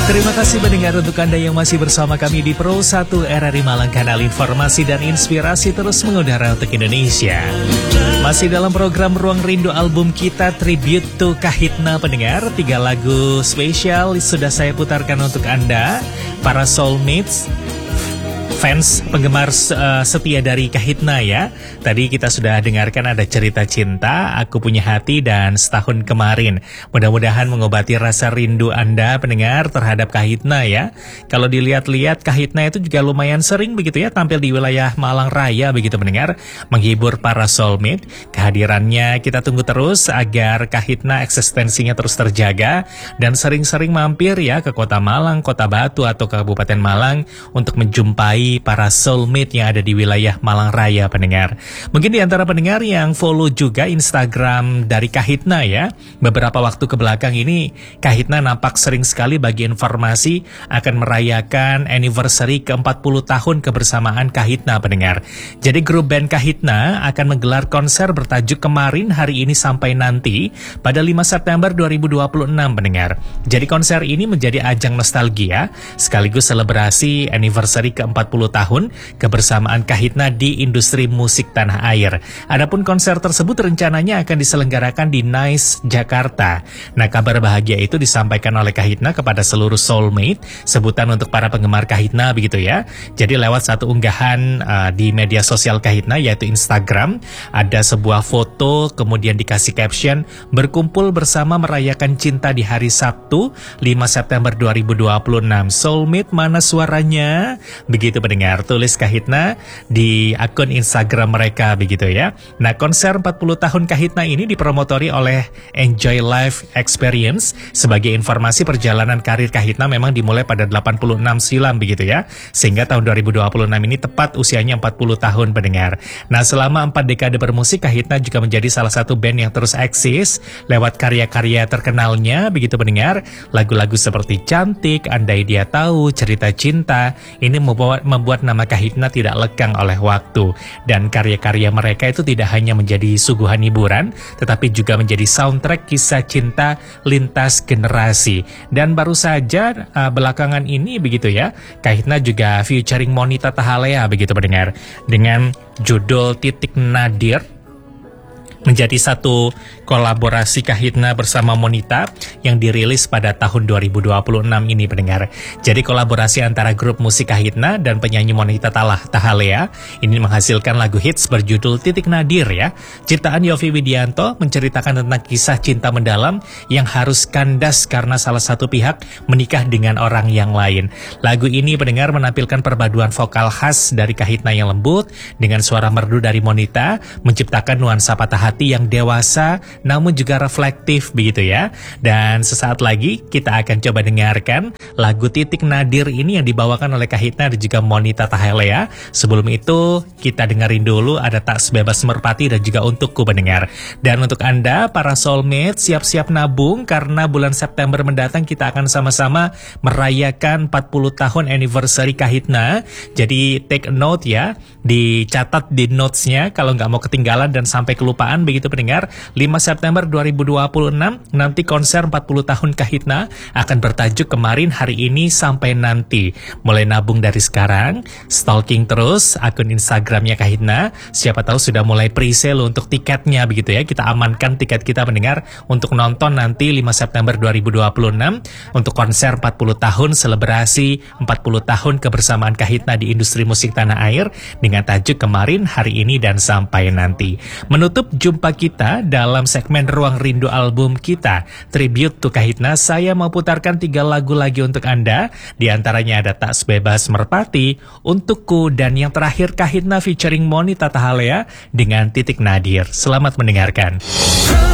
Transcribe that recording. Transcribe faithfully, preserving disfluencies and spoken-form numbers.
Terima kasih mendengar untuk Anda yang masih bersama kami di Pro satu R R I Malang, kanal informasi dan inspirasi terus mengudara untuk Indonesia. Masih dalam program Ruang Rindu album kita Tribute to Kahitna pendengar. Tiga lagu spesial sudah saya putarkan untuk Anda, para soulmates, fans, penggemar uh, setia dari Kahitna ya. Tadi kita sudah dengarkan ada cerita cinta, Aku Punya Hati, dan Setahun Kemarin. Mudah-mudahan mengobati rasa rindu Anda pendengar terhadap Kahitna ya. Kalau dilihat-lihat Kahitna itu juga lumayan sering begitu ya tampil di wilayah Malang Raya begitu pendengar, menghibur para soulmate. Kehadirannya kita tunggu terus agar Kahitna eksistensinya terus terjaga dan sering-sering mampir ya ke Kota Malang, Kota Batu atau ke Kabupaten Malang untuk menjumpai para soulmate yang ada di wilayah Malang Raya pendengar. Mungkin di antara pendengar yang follow juga Instagram dari Kahitna ya, beberapa waktu ke belakang ini Kahitna nampak sering sekali bagi informasi akan merayakan anniversary ke empat puluh tahun kebersamaan Kahitna pendengar. Jadi grup band Kahitna akan menggelar konser bertajuk Kemarin Hari Ini Sampai Nanti pada lima September dua ribu dua puluh enam pendengar. Jadi konser ini menjadi ajang nostalgia sekaligus selebrasi anniversary ke empat puluh tahun kebersamaan Kahitna di industri musik tanah air. Adapun konser tersebut rencananya akan diselenggarakan di Nice, Jakarta. Nah, kabar bahagia itu disampaikan oleh Kahitna kepada seluruh soulmate, sebutan untuk para penggemar Kahitna begitu ya. Jadi lewat satu unggahan uh, di media sosial Kahitna yaitu Instagram, ada sebuah foto kemudian dikasih caption, berkumpul bersama merayakan cinta di hari Sabtu lima September dua ribu dua puluh enam. Soulmate mana suaranya? Begitu pendengar, tulis Kahitna di akun Instagram mereka begitu ya. Nah, konser empat puluh tahun Kahitna ini dipromotori oleh Enjoy Life Experience. Sebagai informasi, perjalanan karir Kahitna memang dimulai pada delapan puluh enam silam begitu ya. Sehingga tahun dua ribu dua puluh enam ini tepat usianya empat puluh tahun pendengar. Nah, selama empat dekade bermusik, Kahitna juga menjadi salah satu band yang terus eksis lewat karya-karya terkenalnya begitu pendengar. Lagu-lagu seperti Cantik, Andai Dia Tahu, Cerita Cinta, ini membuat membuat nama Kahitna tidak lekang oleh waktu. Dan karya-karya mereka itu tidak hanya menjadi suguhan hiburan, tetapi juga menjadi soundtrack kisah cinta lintas generasi. Dan baru saja uh, belakangan ini begitu ya, Kahitna juga featuring Monita Tahalea begitu pendengar, dengan judul Titik Nadir, menjadi satu kolaborasi Kahitna bersama Monita yang dirilis pada tahun dua ribu dua puluh enam ini pendengar. Jadi kolaborasi antara grup musik Kahitna dan penyanyi Monita Tahalea ini menghasilkan lagu hits berjudul Titik Nadir ya. Ciptaan Yovie Widianto menceritakan tentang kisah cinta mendalam yang harus kandas karena salah satu pihak menikah dengan orang yang lain. Lagu ini pendengar menampilkan perpaduan vokal khas dari Kahitna yang lembut dengan suara merdu dari Monita, menciptakan nuansa patah hati yang dewasa namun juga reflektif begitu ya. Dan sesaat lagi kita akan coba dengarkan lagu Titik Nadir ini yang dibawakan oleh Kahitna dan juga Monita Tahalea. Sebelum itu kita dengerin dulu ada Tak Sebebas Merpati dan juga Untukku pendengar. Dan untuk Anda para soulmate, siap-siap nabung karena bulan September mendatang kita akan sama-sama merayakan empat puluh tahun anniversary Kahitna. Jadi take a note ya, dicatat di notesnya kalau nggak mau ketinggalan dan sampai kelupaan begitu pendengar. Lima September dua ribu dua puluh enam nanti konser empat puluh tahun Kahitna akan bertajuk Kemarin Hari Ini Sampai Nanti. Mulai nabung dari sekarang, stalking terus akun Instagramnya Kahitna. Siapa tahu sudah mulai pre-sale untuk tiketnya begitu ya. Kita amankan tiket kita pendengar untuk nonton nanti lima September dua ribu dua puluh enam untuk konser empat puluh tahun selebrasi empat puluh tahun kebersamaan Kahitna di industri musik tanah air dengan tajuk Kemarin Hari Ini dan Sampai Nanti. Menutup jumpa kita dalam segmen Ruang Rindu album kita Tribute to Kahitna, saya mau putarkan tiga lagu lagi untuk Anda. Di antaranya ada Tak Sebebas Merpati, Untukku, dan yang terakhir Kahitna featuring Monita Tahalea dengan Titik Nadir. Selamat mendengarkan.